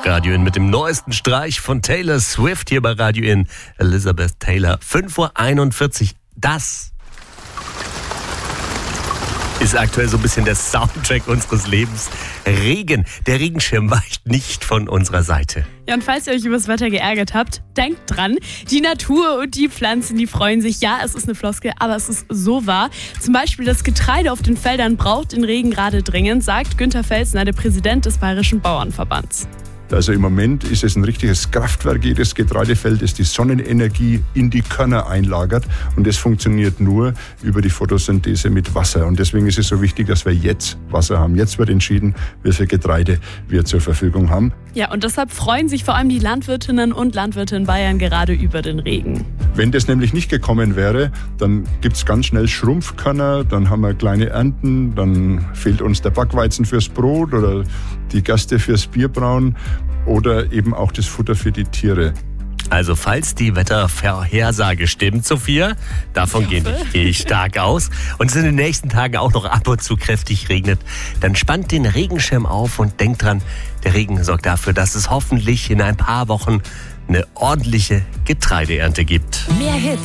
Radio In mit dem neuesten Streich von Taylor Swift hier bei Radio In. Elizabeth Taylor, 5:41 Uhr. Das ist aktuell so ein bisschen der Soundtrack unseres Lebens. Regen. Der Regenschirm weicht nicht von unserer Seite. Ja, und falls ihr euch über das Wetter geärgert habt, denkt dran, die Natur und die Pflanzen, die freuen sich. Ja, es ist eine Floskel, aber es ist so wahr. Zum Beispiel das Getreide auf den Feldern braucht den Regen gerade dringend, sagt Günther Felsner, der Präsident des Bayerischen Bauernverbands. Also im Moment ist es ein richtiges Kraftwerk, jedes Getreidefeld, das die Sonnenenergie in die Körner einlagert. Und das funktioniert nur über die Photosynthese mit Wasser. Und deswegen ist es so wichtig, dass wir jetzt Wasser haben. Jetzt wird entschieden, wie viel Getreide wir zur Verfügung haben. Ja, und deshalb freuen sich vor allem die Landwirtinnen und Landwirte in Bayern gerade über den Regen. Wenn das nämlich nicht gekommen wäre, dann gibt es ganz schnell Schrumpfkörner, dann haben wir kleine Ernten, dann fehlt uns der Backweizen fürs Brot oder die Gerste fürs Bierbrauen oder eben auch das Futter für die Tiere. Also falls die Wettervorhersage stimmt, Sophia, davon gehe ich stark aus, und es in den nächsten Tagen auch noch ab und zu kräftig regnet, dann spannt den Regenschirm auf und denkt dran, der Regen sorgt dafür, dass es hoffentlich in ein paar Wochen eine ordentliche Getreideernte gibt. Mehr Hits